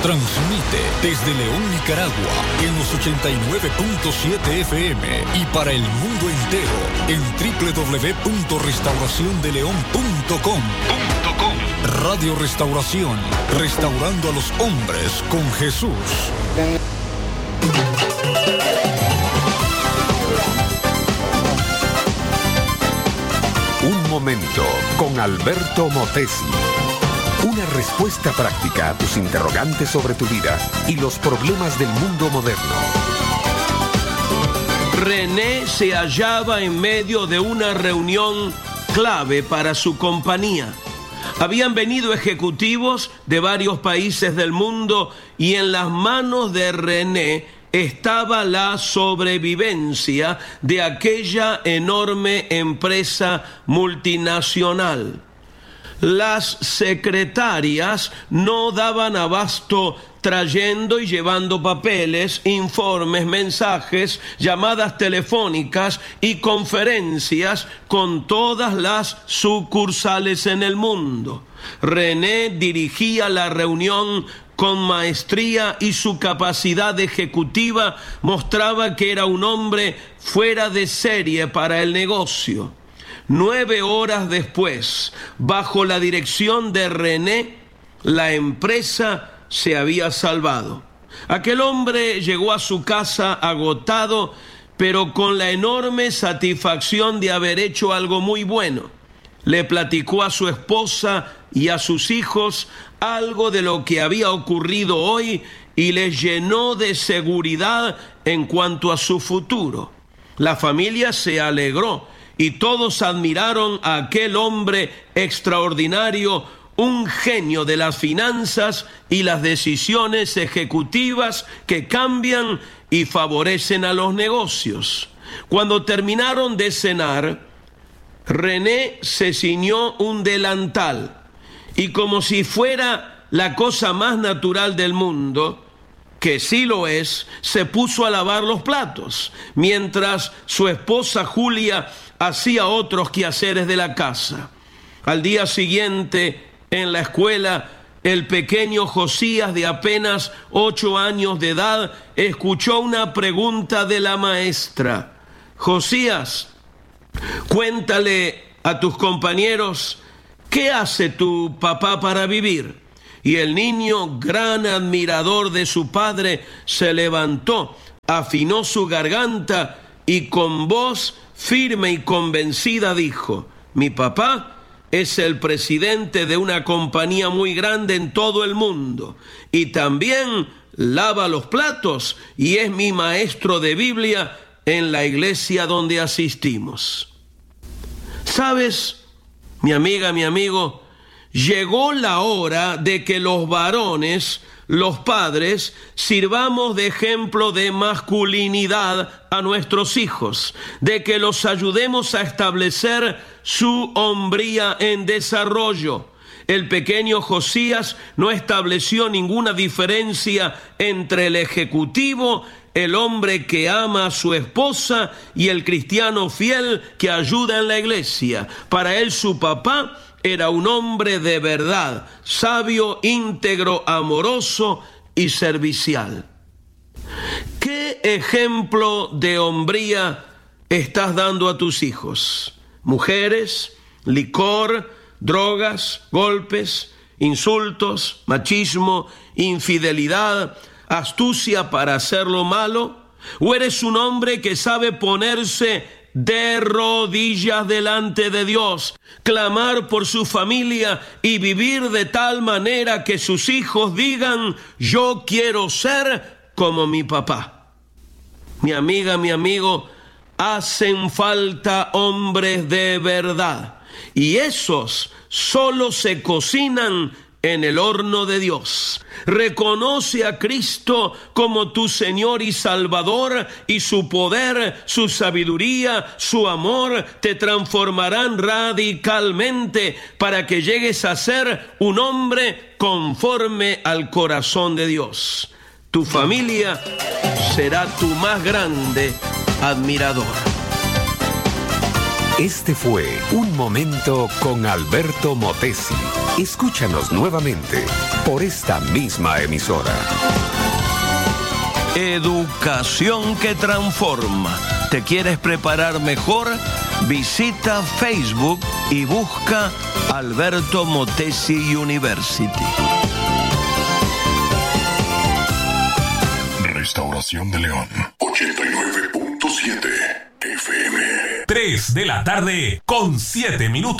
Transmite desde León, Nicaragua, en los 89.7 FM y para el mundo entero en www.restauraciondeleon.com. Radio Restauración, restaurando a los hombres con Jesús. Un momento con Alberto Motesi. Una respuesta práctica a tus interrogantes sobre tu vida y los problemas del mundo moderno. René se hallaba en medio de una reunión clave para su compañía. Habían venido ejecutivos de varios países del mundo y en las manos de René estaba la sobrevivencia de aquella enorme empresa multinacional. Las secretarias no daban abasto trayendo y llevando papeles, informes, mensajes, llamadas telefónicas y conferencias con todas las sucursales en el mundo. René dirigía la reunión con maestría y su capacidad ejecutiva mostraba que era un hombre fuera de serie para el negocio. 9 horas después, bajo la dirección de René, la empresa se había salvado. Aquel hombre llegó a su casa agotado, pero con la enorme satisfacción de haber hecho algo muy bueno. Le platicó a su esposa y a sus hijos algo de lo que había ocurrido hoy y les llenó de seguridad en cuanto a su futuro. La familia se alegró y todos admiraron a aquel hombre extraordinario, un genio de las finanzas y las decisiones ejecutivas que cambian y favorecen a los negocios. Cuando terminaron de cenar, René se ciñó un delantal y como si fuera la cosa más natural del mundo, que sí lo es, se puso a lavar los platos, mientras su esposa Julia hacía otros quehaceres de la casa. Al día siguiente, en la escuela, el pequeño Josías, de apenas 8 años de edad, escuchó una pregunta de la maestra. Josías, cuéntale a tus compañeros, ¿qué hace tu papá para vivir? Y el niño, gran admirador de su padre, se levantó, afinó su garganta y con voz firme y convencida dijo: mi papá es el presidente de una compañía muy grande en todo el mundo y también lava los platos y es mi maestro de Biblia en la iglesia donde asistimos. ¿Sabes, mi amiga, mi amigo? Llegó la hora de que los varones, los padres, sirvamos de ejemplo de masculinidad a nuestros hijos, de que los ayudemos a establecer su hombría en desarrollo. El pequeño Josías no estableció ninguna diferencia entre el ejecutivo, el hombre que ama a su esposa y el cristiano fiel que ayuda en la iglesia. Para él su papá era un hombre de verdad, sabio, íntegro, amoroso y servicial. ¿Qué ejemplo de hombría estás dando a tus hijos? Mujeres, licor, drogas, golpes, insultos, machismo, infidelidad, astucia para hacer lo malo. ¿O eres un hombre que sabe ponerse de rodillas delante de Dios, clamar por su familia y vivir de tal manera que sus hijos digan: yo quiero ser como mi papá? Mi amiga, mi amigo, hacen falta hombres de verdad, y esos solo se cocinan en el horno de Dios. Reconoce a Cristo como tu Señor y Salvador, y su poder, su sabiduría, su amor te transformarán radicalmente para que llegues a ser un hombre conforme al corazón de Dios. Tu familia será tu más grande admirador. Este fue Un Momento con Alberto Motesi. Escúchanos nuevamente por esta misma emisora. Educación que transforma. ¿Te quieres preparar mejor? Visita Facebook y busca Alberto Motesi University. Restauración de León. 89.7 FM. 3 de la tarde con 7 minutos.